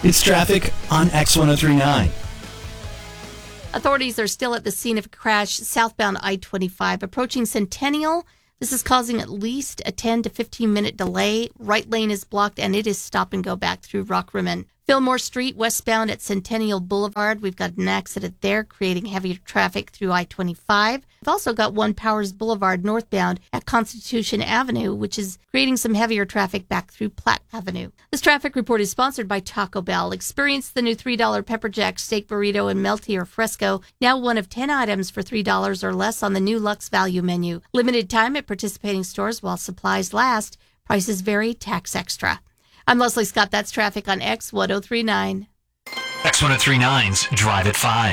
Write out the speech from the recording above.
It's traffic on X1039. Authorities are still at the scene of a crash southbound I-25 approaching Centennial. This is causing at least a 10 to 15 minute delay. Right lane is blocked and it is stop and go back through Rockrimmon. Fillmore Street westbound at Centennial Boulevard. We've got an accident there creating heavier traffic through I-25. We've also got one Powers Boulevard northbound at Constitution Avenue, which is creating some heavier traffic back through Platte Avenue. This traffic report is sponsored by Taco Bell. Experience the new $3 Pepper Jack Steak Burrito and Melty or Fresco, now one of 10 items for $3 or less on the new Lux Value menu. Limited time at participating stores while supplies last. Prices vary, tax extra. I'm Leslie Scott. That's traffic on X1039. X1039's Drive at 5.